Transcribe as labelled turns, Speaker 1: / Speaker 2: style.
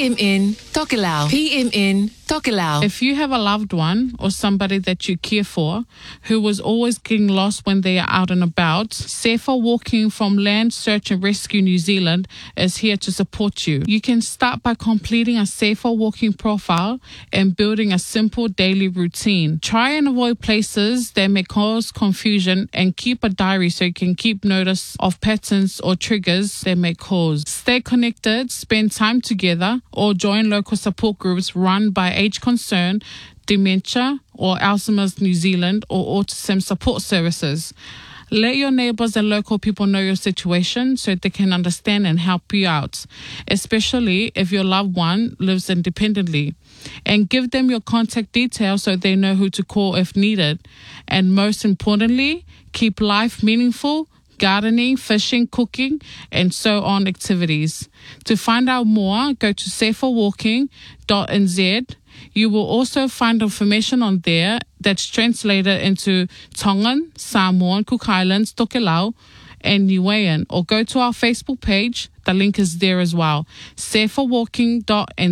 Speaker 1: PMN Tokelau. PMN Tokelau.
Speaker 2: If you have a loved one or somebody that you care for who was always getting lost when they are out and about, Safer Walking from Land Search and Rescue New Zealand is here to support you. You can start by completing a Safer Walking profile and building a simple daily routine. Try and avoid places that may cause confusion and keep a diary so you can keep notice of patterns or triggers they may cause. Stay connected, spend time together, or join local support groups run by Age Concern, Dementia, or Alzheimer's New Zealand, or Autism Support Services. Let your neighbours and local people know your situation so they can understand and help you out, especially if your loved one lives independently. And give them your contact details so they know who to call if needed. And most importantly, keep life meaningful, gardening, fishing, cooking, and so on activities. To find out more, go to saferwalking.nz. You will also find information on there that's translated into Tongan, Samoan, Cook Islands, Tokelau, and Niuean. Or go to our Facebook page. The link is there as well. saferwalking.nz.